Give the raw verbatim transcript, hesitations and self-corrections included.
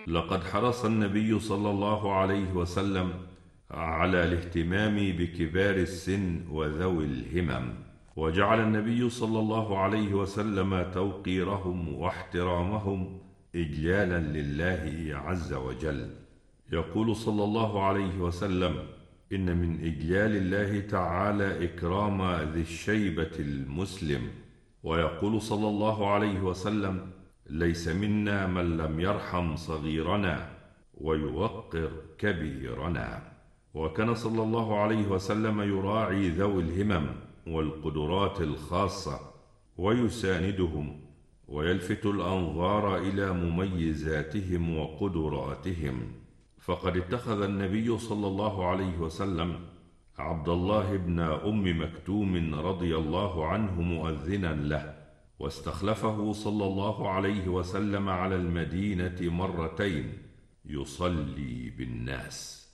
لقد حرص النبي صلى الله عليه وسلم على الاهتمام بكبار السن وذوي الهمم، وجعل النبي صلى الله عليه وسلم توقيرهم واحترامهم إجلالا لله عز وجل. يقول صلى الله عليه وسلم: إن من إجلال الله تعالى إكرام ذي الشيبة المسلم. ويقول صلى الله عليه وسلم: ليس منا من لم يرحم صغيرنا ويوقر كبيرنا. وكان صلى الله عليه وسلم يراعي ذوي الهمم والقدرات الخاصة ويساندهم ويلفت الأنظار إلى مميزاتهم وقدراتهم، فقد اتخذ النبي صلى الله عليه وسلم عبد الله بن أم مكتوم رضي الله عنه مؤذنا له، واستخلفه صلى الله عليه وسلم على المدينة مرتين يصلي بالناس.